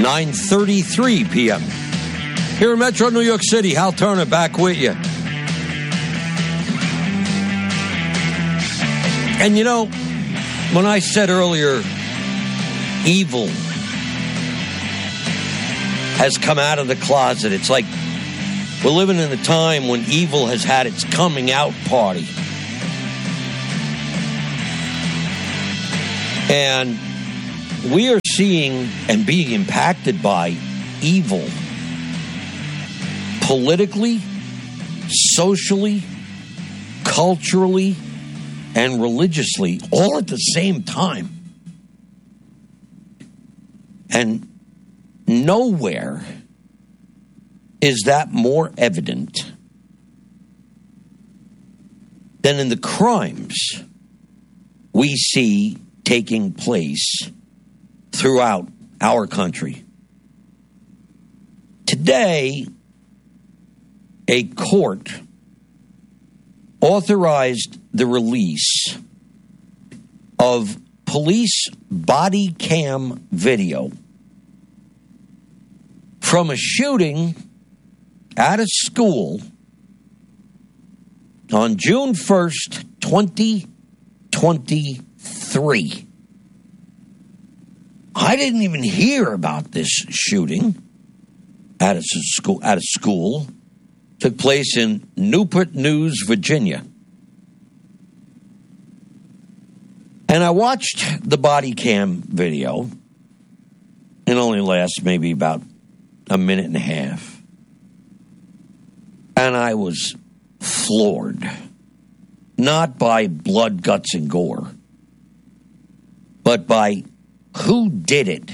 9:33 p.m. Here in Metro New York City, Hal Turner back with you. And you know, when I said earlier, evil has come out of the closet, it's like we're living in a time when evil has had its coming out party. And we are seeing and being impacted by evil politically, socially, culturally, and religiously, all at the same time. And nowhere is that more evident than in the crimes we see taking place throughout our country. Today, a court authorized the release of police body cam video from a shooting at a school on June 1st, 2023. I didn't even hear about this shooting at a school. Took place in Newport News, Virginia. And I watched the body cam video. It only lasts maybe about a minute and a half. And I was floored. Not by blood, guts, and gore, but by who did it.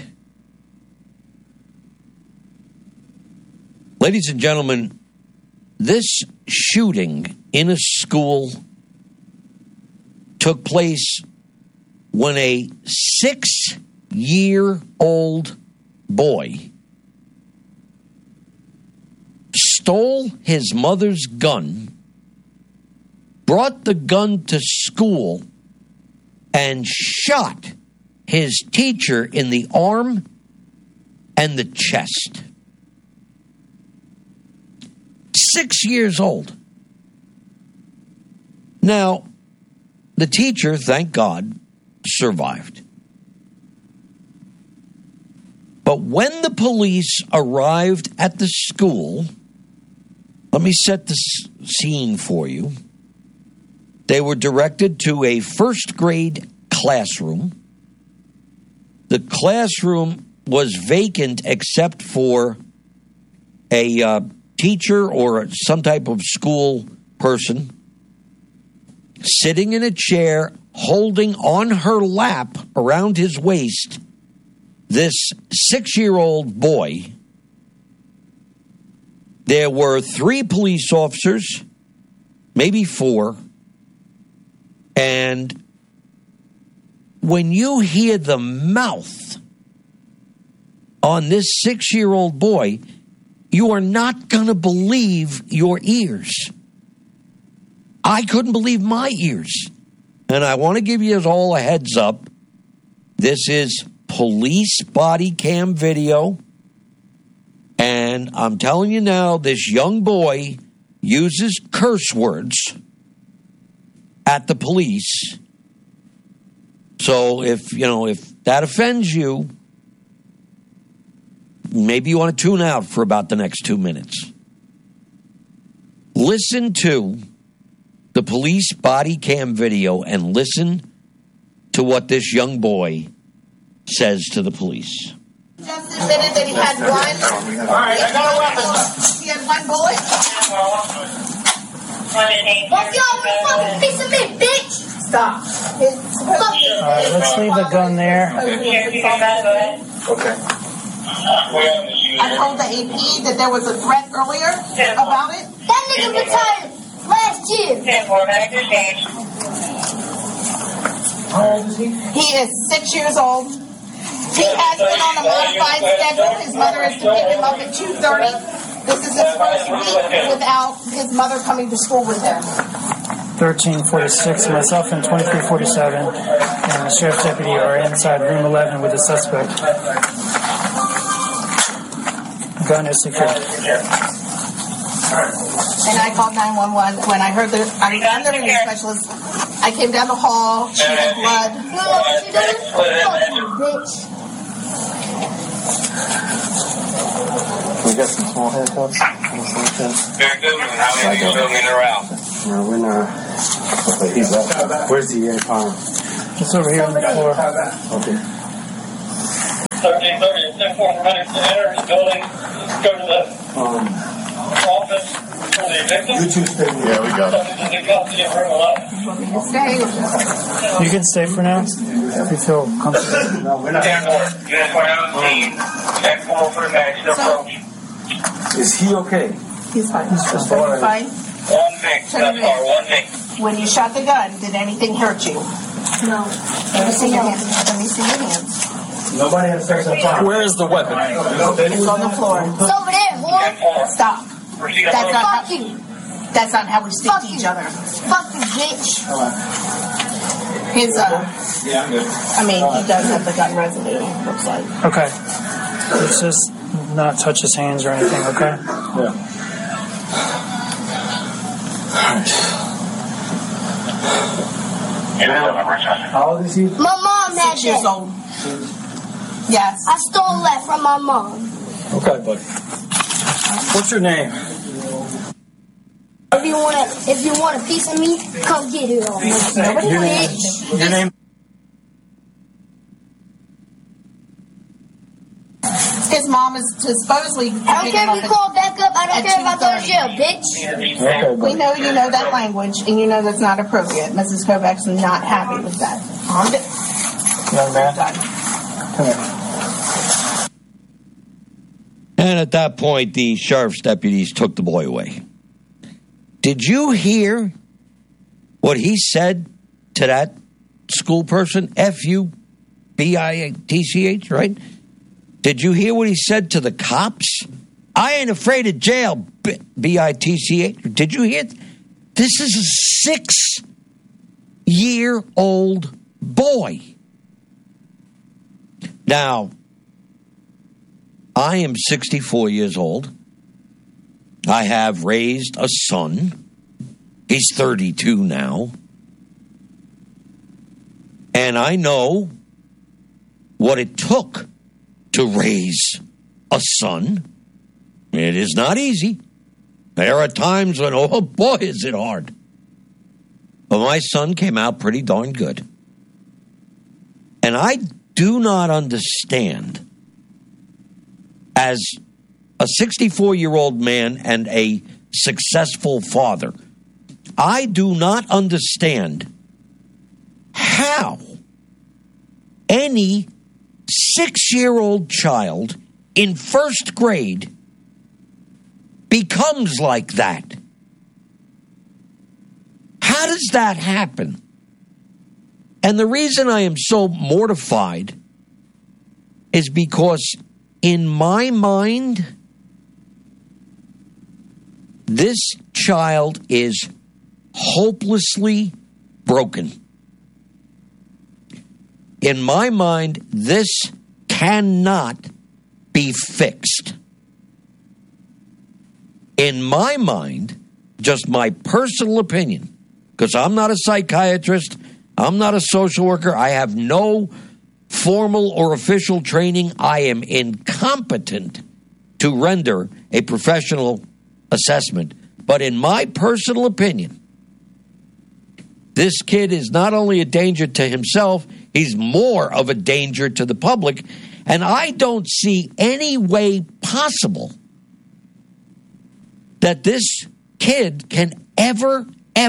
Ladies and gentlemen, this shooting in a school took place when a 6-year-old boy stole his mother's gun, brought the gun to school, and shot his teacher in the arm and the chest. 6 years old. Now, the teacher, thank God, survived. But when the police arrived at the school, let me set the scene for you. They were directed to a first grade classroom. The classroom was vacant except for a teacher or some type of school person sitting in a chair, holding on her lap around his waist this 6-year-old boy. There were 3 police officers, maybe 4, and when you hear the mouth on this 6-year-old boy, you are not going to believe your ears. I couldn't believe my ears. And I want to give you all a heads up. This is police body cam video. And I'm telling you now, this young boy uses curse words at the police. So if that offends you, maybe you want to tune out for about the next 2 minutes. Listen to the police body cam video and listen to what this young boy says to the police. Just admitted that he had one. All right, I got a weapon. He had one bullet? Fuck y'all, you fucking piece of meat, bitch! Stop. Alright, let's leave the gun there. Okay. I told the AP that there was a threat earlier about it. That nigga retired last year. How old is he? He is 6 years old. He has been on a modified schedule. His mother is to pick him up at 2:30. This is his first week without his mother coming to school with him. 1346, myself and 2347, and the sheriff's deputy are inside room 11 with the suspect. gun is secure. And I called 911 when I heard I was the interview specialist. I came down the hall. She had blood. You know what you did? Fuck you, bitch. We got some small handcuffs. Very good. How many people in or out? No, we're not. Okay, he's up. Where's the palm? It's over here on the floor. Okay. 1330 and 10-4 minutes to enter the building. Go to the office for the victim. You two stay. Yeah, we got it. Stay. You can stay for now if you feel comfortable. No, we're not. 10-4. Unit 117. 10-4 for the next approach. Is he okay? He's fine. He's fine. fine. One mix. That's far. One mix. When you shot the gun, did anything hurt you? No. Let me see your hands. Let me see your hands. Nobody has sex on fire. Where is the weapon? It's on the floor. It's over there, whore. 10-4. Stop. Proceed That's approach. not Fuck you. That's not how we speak Fuck to you. each other. Fuck you, bitch. His Yeah, I'm good. I mean, he does have the gun residue. It looks like. Okay. Let's just not touch his hands or anything, okay? Yeah. How old is he? My mom had 6 years that. old. Yes. I stole that from my mom. Okay, buddy. What's your name? If you want a piece of me, come get it on. Bitch. Your name? His mom is supposedly. I don't care if you call back up. I don't care if I go to jail, bitch. Okay, We know you know that language, and you know that's not appropriate. Mrs. Kovacs is not happy with that. Young man. Done. Come here. And at that point, the sheriff's deputies took the boy away. Did you hear what he said to that school person? F-U-B-I-T-C-H, right? Did you hear what he said to the cops? I ain't afraid of jail, B-I-T-C-H. Did you hear? This is a 6-year-old boy. Now, I am 64 years old. I have raised a son. He's 32 now. And I know what it took to raise a son. It is not easy. There are times when, oh boy, is it hard. But my son came out pretty darn good. And I do not understand, as a 64-year-old man and a successful father, I do not understand how any 6-year-old child in first grade becomes like that. How does that happen? And the reason I am so mortified is because in my mind, this child is hopelessly broken. In my mind, this cannot be fixed. In my mind, just my personal opinion, because I'm not a psychiatrist, I'm not a social worker, I have no formal or official training, I am incompetent to render a professional assessment. But in my personal opinion, this kid is not only a danger to himself, he's more of a danger to the public. And I don't see any way possible that this kid can ever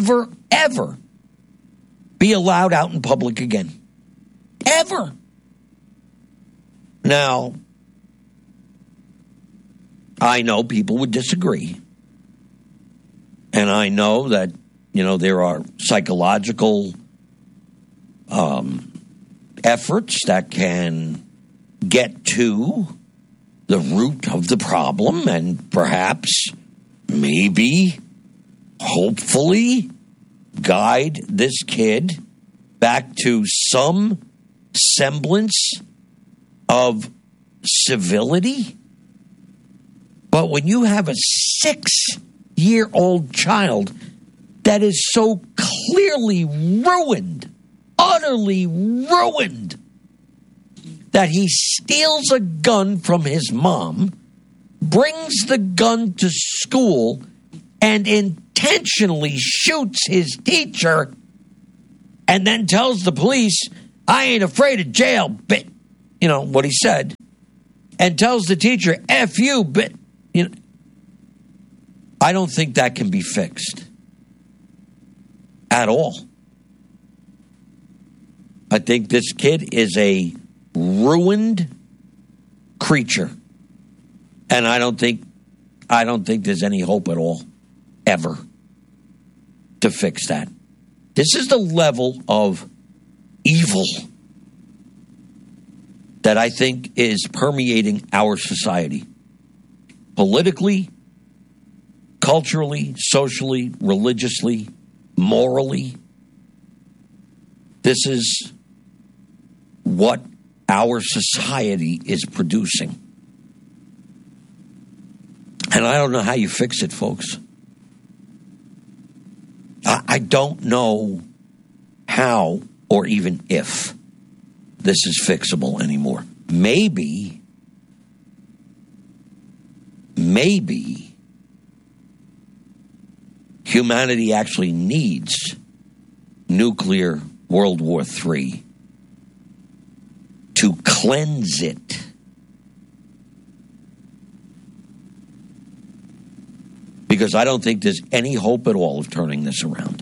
be allowed out in public again. Ever. Now, I know people would disagree. And I know that, there are psychological efforts that can get to the root of the problem and perhaps, maybe, hopefully, guide this kid back to some semblance of civility. But when you have a 6-year-old child that is so clearly ruined, utterly ruined, that he steals a gun from his mom, brings the gun to school, and intentionally shoots his teacher, and then tells the police, I ain't afraid of jail, but, you know, what he said, and tells the teacher, F you, but, you know, I don't think that can be fixed at all. I think this kid is a ruined creature, and I don't think there's any hope at all, ever, to fix that. This is the level of evil that I think is permeating our society, politically, culturally, socially, religiously, morally. This is what our society is producing. And I don't know how you fix it, folks. I don't know how or even if this is fixable anymore. Maybe humanity actually needs nuclear World War III to cleanse it. Because I don't think there's any hope at all of turning this around.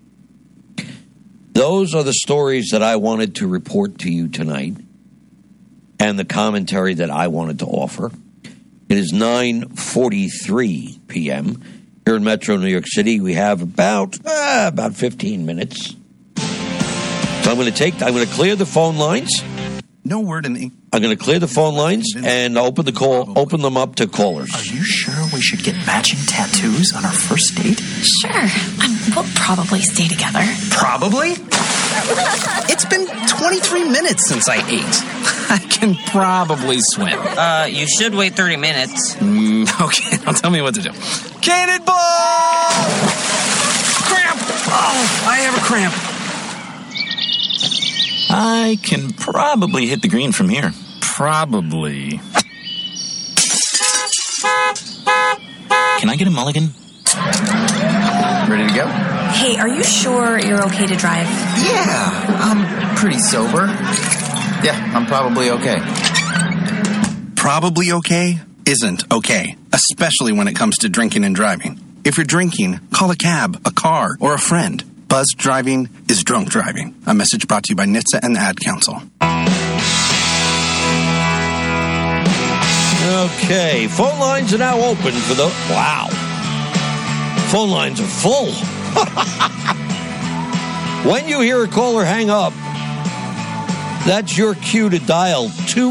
Those are the stories that I wanted to report to you tonight, and the commentary that I wanted to offer. It is 9:43 p.m. here in Metro New York City. We have about 15 minutes. So I'm going to clear the phone lines. No word in the... I'm going to clear the phone lines and open them up to callers. Are you sure we should get matching tattoos on our first date? Sure. We'll probably stay together. Probably? It's been 23 minutes since I ate. I can probably swim. You should wait 30 minutes. Okay, now tell me what to do. Cannonball! Cramp! Oh, I have a cramp. I can probably hit the green from here. Probably. Can I get a mulligan? Ready to go? Hey, are you sure you're okay to drive? Yeah, I'm pretty sober. Yeah, I'm probably okay. Probably okay isn't okay, especially when it comes to drinking and driving. If you're drinking, call a cab, a car, or a friend. Buzz driving is drunk driving. A message brought to you by NHTSA and the Ad Council. Okay, phone lines are now open for the... Wow. Phone lines are full. When you hear a caller hang up, that's your cue to dial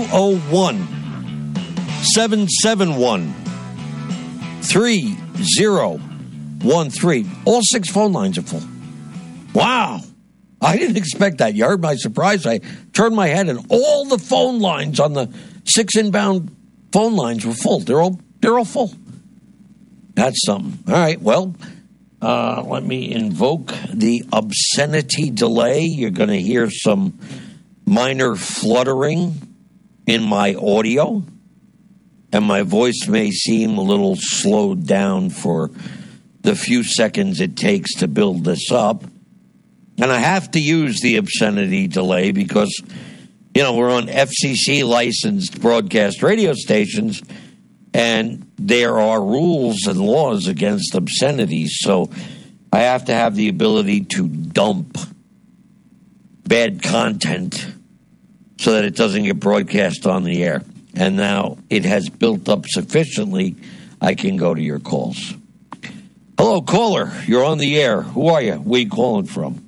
201-771-3013. All 6 phone lines are full. Wow. I didn't expect that. You heard my surprise. I turned my head and all the phone lines on the 6 inbound phone lines were full. They're all full. That's something. All right. Well, let me invoke the obscenity delay. You're going to hear some minor fluttering in my audio, and my voice may seem a little slowed down for the few seconds it takes to build this up. And I have to use the obscenity delay because, you know, we're on FCC-licensed broadcast radio stations, and there are rules and laws against obscenities. So I have to have the ability to dump bad content so that it doesn't get broadcast on the air. And now it has built up sufficiently, I can go to your calls. Hello, caller. You're on the air. Who are you? Where are you calling from?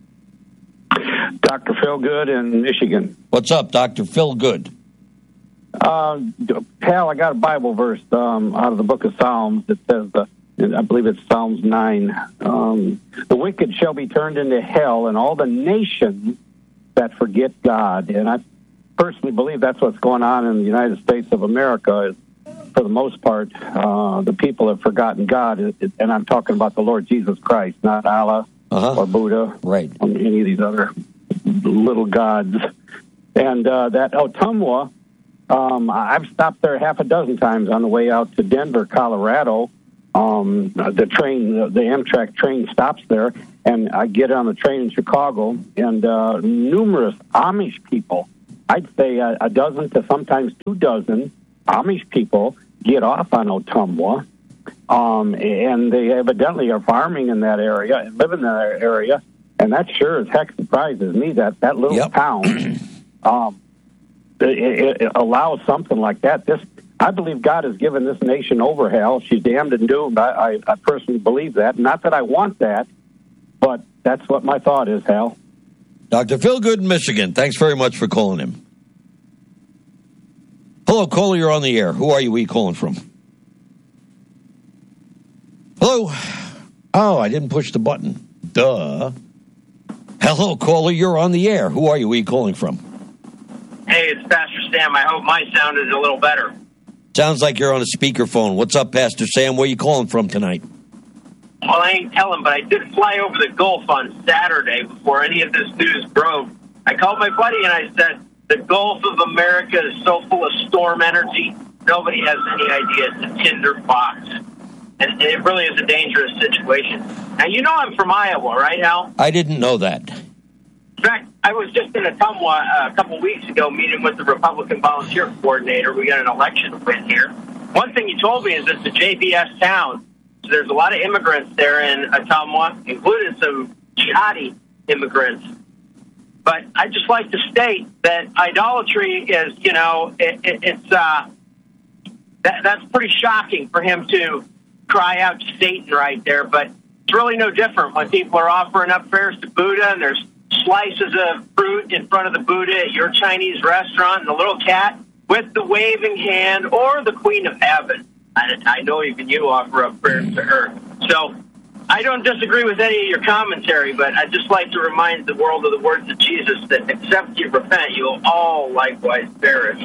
Dr. Phil Good in Michigan. What's up, Dr. Phil Good? Pal, I got a Bible verse out of the book of Psalms that says, I believe it's Psalms 9, the wicked shall be turned into hell, and all the nations that forget God. And I personally believe that's what's going on in the United States of America. for the most part, the people have forgotten God, and I'm talking about the Lord Jesus Christ, not Allah or Buddha, right? Or any of these other little gods. And that Ottumwa, I've stopped there half a dozen times on the way out to Denver, Colorado. The Amtrak train stops there, and I get on the train in Chicago, and numerous Amish people, I'd say a dozen to sometimes 2 dozen Amish people get off on Ottumwa, and they evidently are farming in that area and live in that area, and that sure as heck surprises me that little town it allows something like that. I believe God has given this nation over hell. She's damned and doomed. I personally believe that. Not that I want that, but that's what my thought is, Hal. Dr. Philgood in Michigan, thanks very much for calling him. Hello, caller, you're on the air. Who are you? Where are you calling from? Hello? Oh, I didn't push the button. Duh. Hello, caller, you're on the air. Who are you? Where are you calling from? Hey, it's Pastor Sam. I hope my sound is a little better. Sounds like you're on a speakerphone. What's up, Pastor Sam? Where are you calling from tonight? Well, I ain't telling, but I did fly over the Gulf on Saturday before any of this news broke. I called my buddy and I said, the Gulf of America is so full of storm energy, nobody has any idea. It's a tinderbox. And it really is a dangerous situation. Now, you know I'm from Iowa, right, Al? I didn't know that. In fact, I was just in Ottumwa a couple weeks ago meeting with the Republican volunteer coordinator. We got an election win here. One thing he told me is it's a JBS town. So there's a lot of immigrants there in Ottumwa, including some jihadi immigrants. But I'd just like to state that idolatry is, that's pretty shocking for him to cry out to Satan right there. But it's really no different when people are offering up prayers to Buddha and there's slices of fruit in front of the Buddha at your Chinese restaurant and the little cat with the waving hand or the Queen of Heaven. I know even you offer up prayers to her. So I don't disagree with any of your commentary, but I'd just like to remind the world of the words of Jesus that except you repent, you will all likewise perish.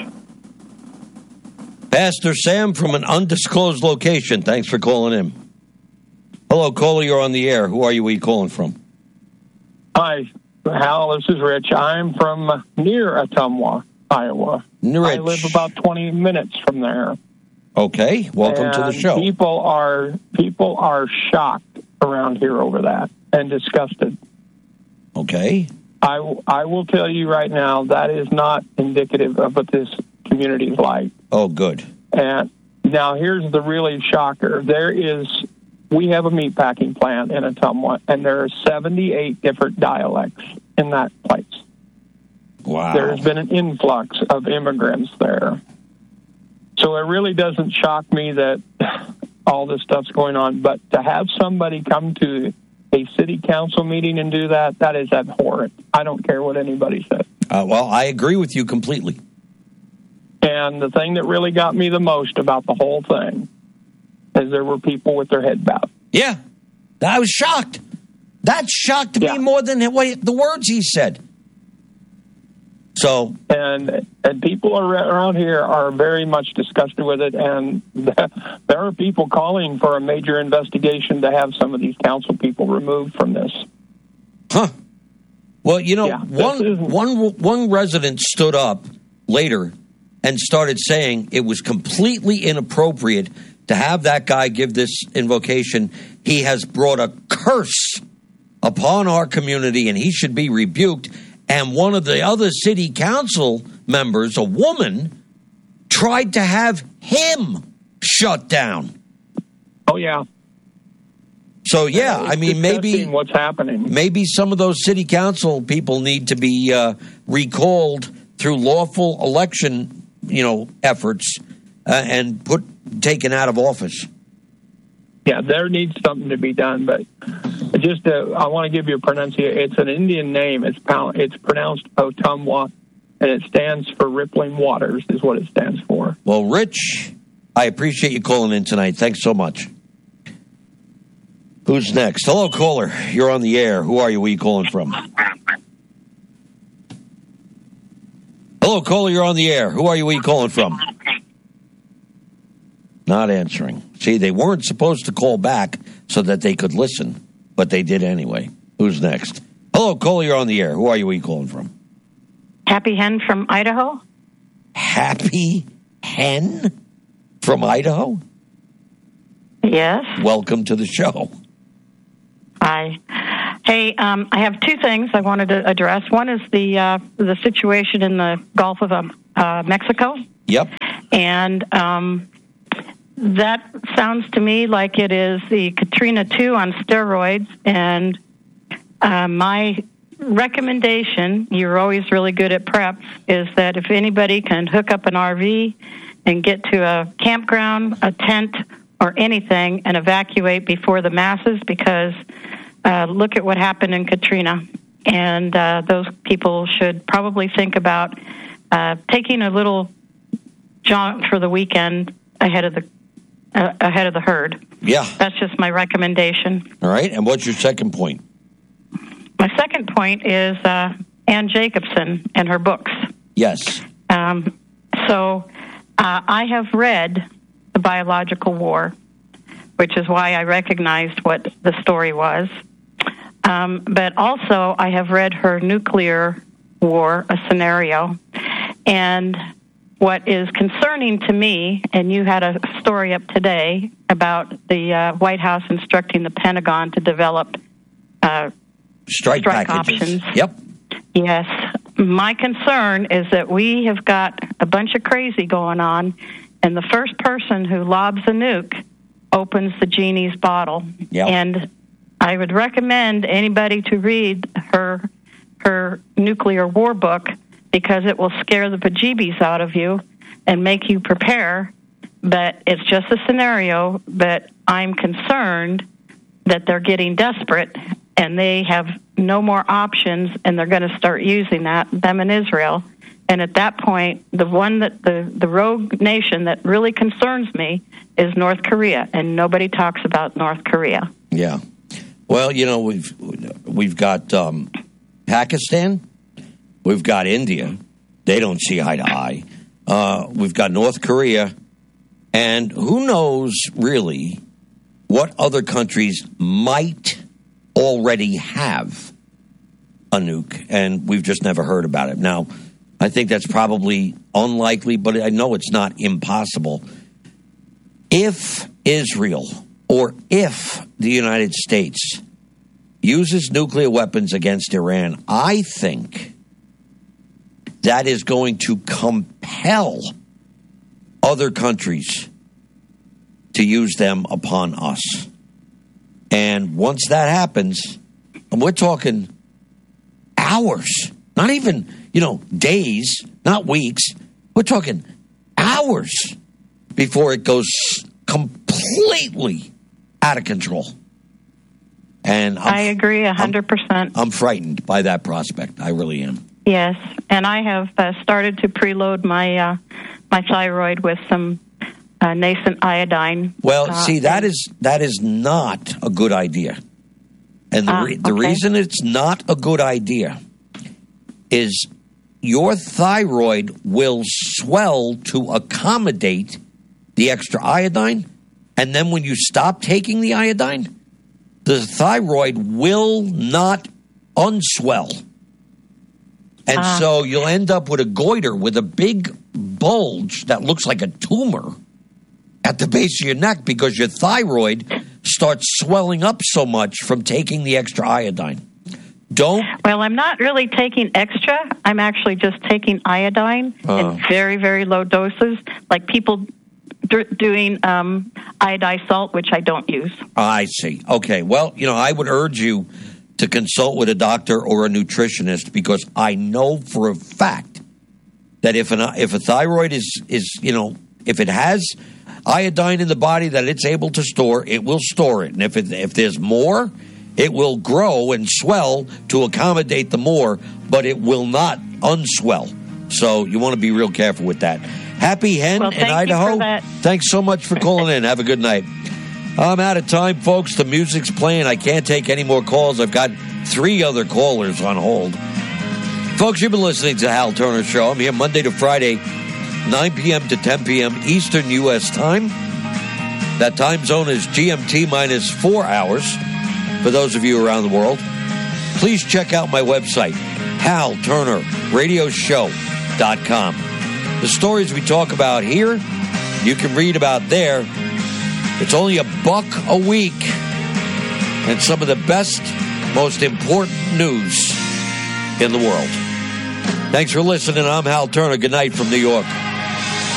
Pastor Sam from an undisclosed location. Thanks for calling in. Hello, caller, you're on the air. Who are you? Where are you calling from? Hi, Hal, this is Rich. I'm from near Ottumwa, Iowa. Rich. I live about 20 minutes from there. Okay, welcome to the show. People are shocked around here over that and disgusted. Okay. I will tell you right now that is not indicative of what this community is like. Oh, good. And now here's the really shocker. We have a meatpacking plant in Ottumwa, and there are 78 different dialects in that place. Wow. There's been an influx of immigrants there. So it really doesn't shock me that all this stuff's going on. But to have somebody come to a city council meeting and do that is abhorrent. I don't care what anybody says. Well, I agree with you completely. And the thing that really got me the most about the whole thing is there were people with their head bowed. Yeah, I was shocked. That shocked me more than the words he said. So, and people around here are very much disgusted with it, and there are people calling for a major investigation to have some of these council people removed from this. Huh. Well, one resident stood up later and started saying it was completely inappropriate to have that guy give this invocation. He has brought a curse upon our community, and he should be rebuked. And one of the other city council members, a woman, tried to have him shut down. Oh, yeah. So, yeah, I mean, maybe what's happening. Maybe some of those city council people need to be recalled through lawful election, efforts and taken out of office. Yeah, there needs something to be done, but I want to give you a pronunciation. It's an Indian name. It's pronounced Ottumwa, and it stands for Rippling Waters is what it stands for. Well, Rich, I appreciate you calling in tonight. Thanks so much. Who's next? Hello, caller. You're on the air. Who are you? Where are you calling from? Hello, caller. You're on the air. Who are you? Where are you calling from? Not answering. See, they weren't supposed to call back so that they could listen, but they did anyway. Who's next? Hello, caller, you're on the air. Who are you? Where are you calling from? Happy Hen from Idaho. Happy Hen from Idaho? Yes. Welcome to the show. Hi. Hey, I have two things I wanted to address. One is the situation in the Gulf of Mexico. Yep. And that sounds to me like it is the Katrina 2 on steroids. And my recommendation, you're always really good at prep, is that if anybody can hook up an RV and get to a campground, a tent, or anything and evacuate before the masses, because look at what happened in Katrina. And those people should probably think about taking a little jaunt for the weekend ahead of the herd. Yeah. That's just my recommendation. All right. And what's your second point? My second point is Ann Jacobson and her books. Yes. So I have read The Biological War, which is why I recognized what the story was. But also I have read her Nuclear War, a scenario. And what is concerning to me, and you had a story up today about the White House instructing the Pentagon to develop strike options. Yep. Yes. My concern is that we have got a bunch of crazy going on, and the first person who lobs a nuke opens the genie's bottle. Yep. And I would recommend anybody to read her nuclear war book, because it will scare the bejeebies out of you and make you prepare. But it's just a scenario, but I'm concerned that they're getting desperate and they have no more options, and they're going to start using them in Israel. And at that point, the one that the rogue nation that really concerns me is North Korea, and nobody talks about North Korea. Yeah. Well, you know, we've got Pakistan, we've got India. They don't see eye to eye. We've got North Korea, and who knows really what other countries might already have a nuke, and we've just never heard about it. Now, I think that's probably unlikely, but I know it's not impossible. If Israel or if the United States uses nuclear weapons against Iran, I think that is going to compel other countries to use them upon us. And once that happens, and we're talking hours, not even, days, not weeks. We're talking hours before it goes completely out of control. And I agree 100%. I'm frightened by that prospect. I really am. Yes, and I have started to preload my thyroid with some nascent iodine. Well, see, that is not a good idea. And the reason it's not a good idea is your thyroid will swell to accommodate the extra iodine, and then when you stop taking the iodine, the thyroid will not unswell. And so you'll end up with a goiter, with a big bulge that looks like a tumor at the base of your neck, because your thyroid starts swelling up so much from taking the extra iodine. Well, I'm not really taking extra. I'm actually just taking iodine in very, very low doses, like people doing iodized salt, which I don't use. I see. Okay. Well, I would urge you to consult with a doctor or a nutritionist, because I know for a fact that if a thyroid is if it has iodine in the body that it's able to store, it will store it. And if there's more, it will grow and swell to accommodate the more, but it will not unswell. So you want to be real careful with that. Happy Hen in Idaho. Thanks so much for calling in. Have a good night. I'm out of time, folks. The music's playing. I can't take any more calls. I've got 3 other callers on hold. Folks, you've been listening to the Hal Turner Show. I'm here Monday to Friday, 9 p.m. to 10 p.m. Eastern U.S. time. That time zone is GMT minus 4 hours for those of you around the world. Please check out my website, HalTurnerRadioshow.com. The stories we talk about here, you can read about there. It's only $1 a week. And some of the best, most important news in the world. Thanks for listening. I'm Hal Turner. Good night from New York.